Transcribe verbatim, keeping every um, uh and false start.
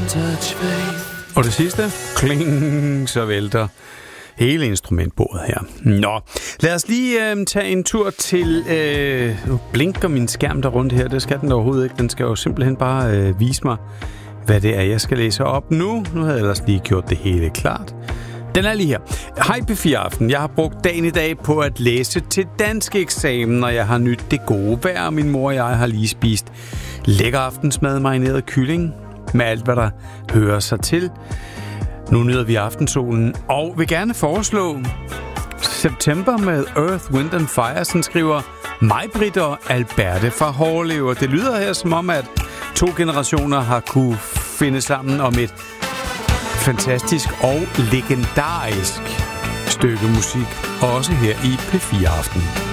touch faith. Og det sidste, kling, så vælter hele instrumentbordet her. Nå, lad os lige øh, tage en tur til... Øh, nu blinker min skærm der rundt her. Det skal den overhovedet ikke. Den skal jo simpelthen bare øh, vise mig, hvad det er, jeg skal læse op nu. Nu havde jeg ellers lige gjort det hele klart. Den er lige her. Hej P fire Aften. Jeg har brugt dagen i dag på at læse til dansk eksamen, og jeg har nydt det gode vejr. Min mor og jeg har lige spist lækker aftensmad, marineret kylling, med alt, hvad der hører sig til. Nu nyder vi aftensolen, og vil gerne foreslå September med Earth, Wind and Fire, som skriver Maj-Britt og Alberte fra Hårlev. Det lyder her som om, at to generationer har kunne finde sammen om et fantastisk og legendarisk stykke musik, også her i P fire Aften.